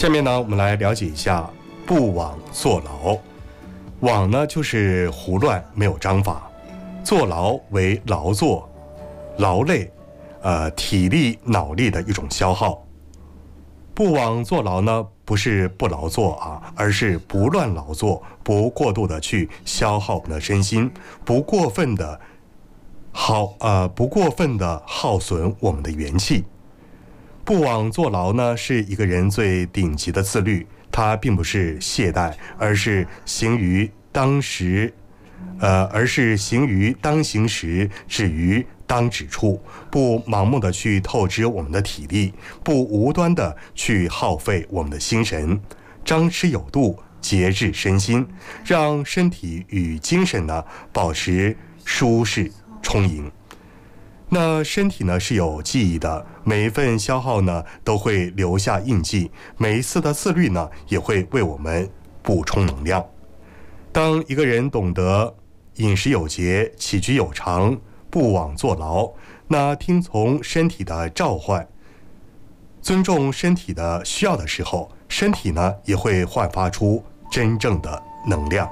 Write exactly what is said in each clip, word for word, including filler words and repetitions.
下面呢，我们来了解一下不枉坐牢。枉呢，就是胡乱没有章法；坐牢为劳作、劳累，呃，体力、脑力的一种消耗。不枉坐牢呢，不是不劳作啊，而是不乱劳作，不过度的去消耗我们的身心，不过分的耗呃不过分的耗损我们的元气。不枉坐牢呢，是一个人最顶级的自律，它并不是懈怠，而是行于当时，呃，而是行于当行时，止于当止处，不盲目的去透支我们的体力，不无端的去耗费我们的心神，张弛有度，节制身心，让身体与精神呢保持舒适充盈。那身体呢是有记忆的，每一份消耗呢都会留下印记，每一次的自律呢也会为我们补充能量。当一个人懂得饮食有节，起居有常，不枉坐牢，那听从身体的召唤，尊重身体的需要的时候，身体呢也会焕发出真正的能量。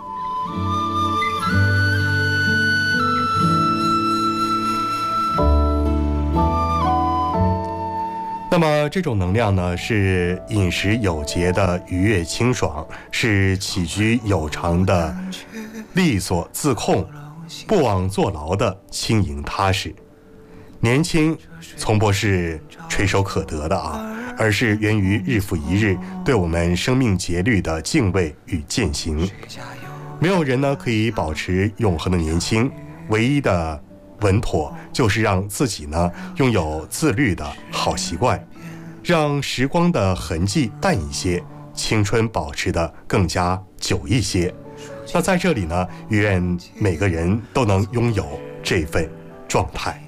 那么这种能量呢，是饮食有节的愉悦清爽，是起居有常的利索自控，不枉坐牢的轻盈踏实。年轻从不是垂手可得的啊，而是源于日复一日对我们生命节律的敬畏与践行。没有人呢可以保持永恒的年轻，唯一的稳妥就是让自己呢拥有自律的好习惯，让时光的痕迹淡一些，青春保持的更加久一些。那在这里呢，愿每个人都能拥有这份状态。